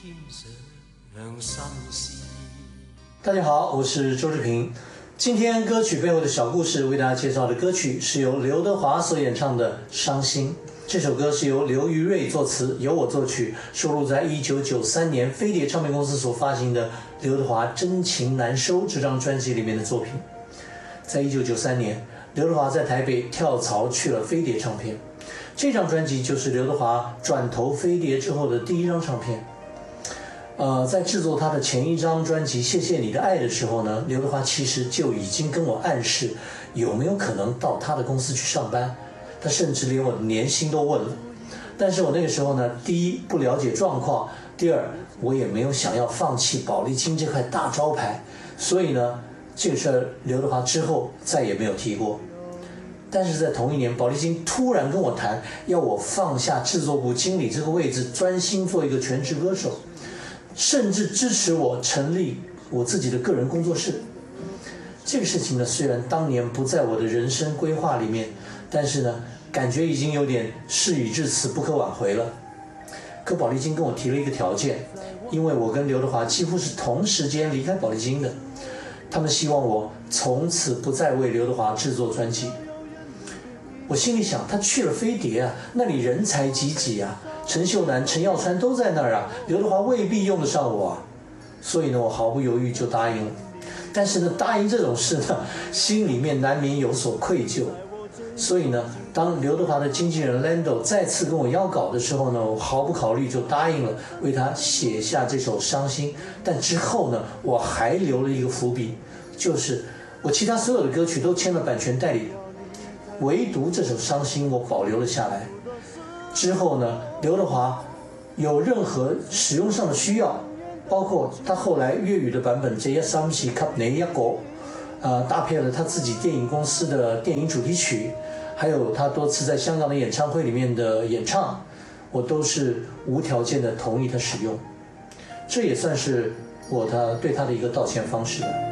大家好，我是周志平。今天歌曲背后的小故事为大家介绍的歌曲是由刘德华所演唱的《伤心》。这首歌是由刘于瑞作词，由我作曲，收录在1993年飞碟唱片公司所发行的刘德华《真情难收》这张专辑里面的作品。在1993年，刘德华在台北跳槽去了飞碟唱片，这张专辑就是刘德华转投飞碟之后的第一张唱片。在制作他的前一张专辑《谢谢你的爱》的时候呢，刘德华其实就已经跟我暗示有没有可能到他的公司去上班，他甚至连我的年薪都问了。但是我那个时候呢，第一不了解状况，第二我也没有想要放弃宝丽金这块大招牌，所以呢，这个事儿刘德华之后再也没有提过。但是在同一年，宝丽金突然跟我谈，要我放下制作部经理这个位置，专心做一个全职歌手，甚至支持我成立我自己的个人工作室。这个事情呢，虽然当年不在我的人生规划里面，但是呢，感觉已经有点事已至此不可挽回了。可宝丽金跟我提了一个条件，因为我跟刘德华几乎是同时间离开宝丽金的，他们希望我从此不再为刘德华制作专辑。我心里想，他去了飞碟啊，那里人才济济啊，陈秀楠、陈耀川都在那儿啊，刘德华未必用得上我啊。所以呢，我毫不犹豫就答应了。但是呢，答应这种事呢，心里面难免有所愧疚。所以呢，当刘德华的经纪人 Lando 再次跟我邀稿的时候呢，我毫不考虑就答应了，为他写下这首《伤心》。但之后呢，我还留了一个伏笔，就是我其他所有的歌曲都签了版权代理，唯独这首《伤心》我保留了下来。之后呢，刘德华有任何使用上的需要，包括他后来粤语的版本《这一三是給你一個》，搭配了他自己电影公司的电影主题曲，还有他多次在香港的演唱会里面的演唱，我都是无条件的同意他使用。这也算是对他的一个道歉方式。